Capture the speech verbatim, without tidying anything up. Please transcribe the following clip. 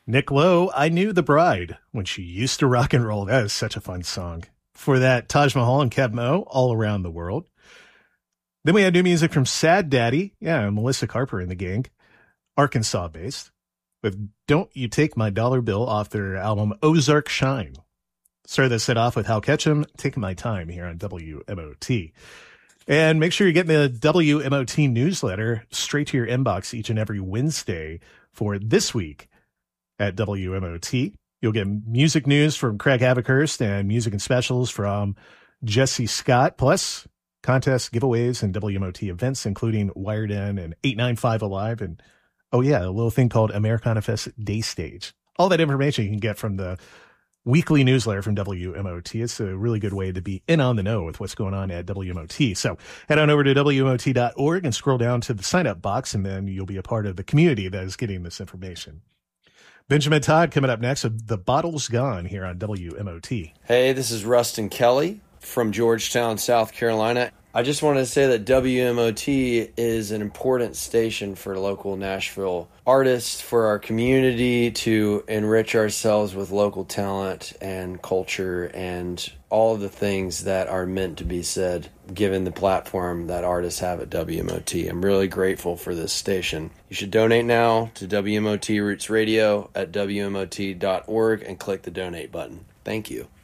Nick Lowe, I Knew the Bride When She Used to Rock and Roll. That is such a fun song. For that, Taj Mahal and Kev Mo, All Around the World. Then we had new music from Sad Daddy. Yeah, Melissa Carper and the gang. Arkansas-based. With Don't You Take My Dollar Bill off their album Ozark Shine. Started that set off with Hal Ketchum, Taking My Time here on W M O T. And make sure you're getting the W M O T newsletter straight to your inbox each and every Wednesday for this week at W M O T. You'll get music news from Craig Havikhurst and music and specials from Jesse Scott, plus contests, giveaways, and W M O T events, including Wired In and eight ninety-five Alive. And, oh yeah, a little thing called Americana Fest Day Stage. All that information you can get from the weekly newsletter from W M O T. It's a really good way to be in on the know with what's going on at W M O T. So head on over to W M O T dot org and scroll down to the sign up box, and then you'll be a part of the community that is getting this information. Benjamin Todd coming up next with The Bottle's Gone here on W M O T. Hey, this is Rustin Kelly from Georgetown, South Carolina. I just wanted to say that W M O T is an important station for local Nashville artists, for our community to enrich ourselves with local talent and culture and all of the things that are meant to be said, given the platform that artists have at W M O T. I'm really grateful for this station. You should donate now to W M O T Roots Radio at W M O T dot org and click the donate button. Thank you.